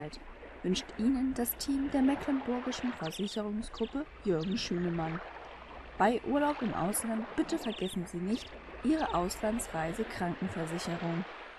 wünscht Ihnen das Team der Mecklenburgischen Versicherungsgruppe Jürgen Schünemann. Bei Urlaub im Ausland bitte vergessen Sie nicht Ihre Auslandsreisekrankenversicherung.